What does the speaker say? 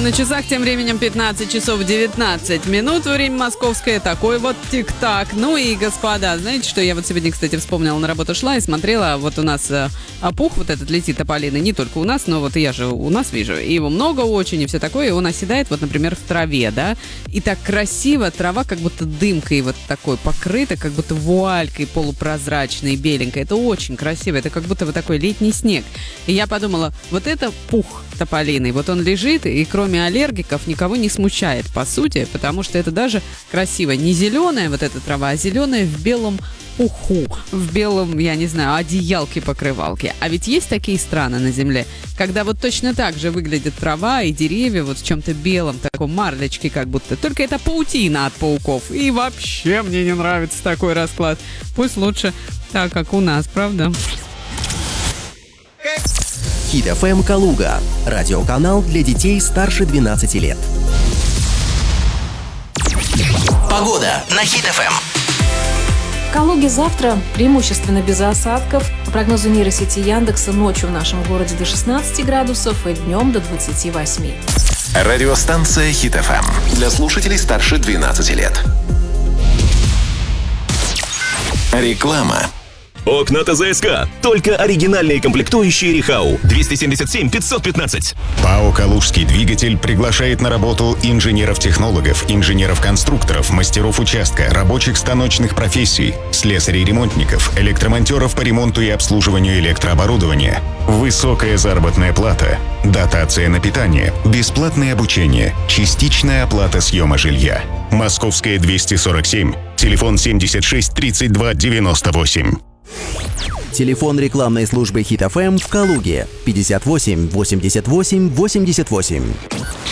на часах, тем временем 15 часов 19 минут, время московское, такой вот тик-так. Ну и, господа, знаете, что я вот сегодня, кстати, вспомнила, на работу шла и смотрела, вот у нас опух вот этот летит тополиный, не только у нас, но вот я же у нас вижу, и его много очень, и все такое, и он оседает вот, например, в траве, да, и так красиво, трава как будто дымкой вот такой покрыта, как будто вуалькой полупрозрачной, беленькой, это очень красиво, это как будто вот такой летний снег. И я подумала, вот это пух тополиный, вот он лежит, и кроме аллергиков никого не смущает, по сути, потому что это даже красиво. Не зеленая вот эта трава, а зеленая в белом пуху, в белом, я не знаю, одеялке-покрывалке. А ведь есть такие страны на Земле, когда вот точно так же выглядит трава и деревья вот в чем-то белом, таком марлечке как будто. Только это паутина от пауков. И вообще мне не нравится такой расклад. Пусть лучше так, как у нас, правда? Хит FM Калуга. Радиоканал для детей старше 12 лет. Погода на Хит FM. В Калуге завтра преимущественно без осадков. По прогнозу нейросети Яндекса, ночью в нашем городе до 16 градусов и днем до 28. Радиостанция Хит FM для слушателей старше 12 лет. Реклама. Окна ТЗСК. Только оригинальные комплектующие Рихау. 277 515. ПАО «Калужский двигатель» приглашает на работу инженеров-технологов, инженеров-конструкторов, мастеров участка, рабочих станочных профессий, слесарей-ремонтников, электромонтеров по ремонту и обслуживанию электрооборудования. Высокая заработная плата, дотация на питание, бесплатное обучение, частичная оплата съема жилья. Московская 247, телефон 76 32 98. Телефон рекламной службы Хит FM в Калуге 58 88 88.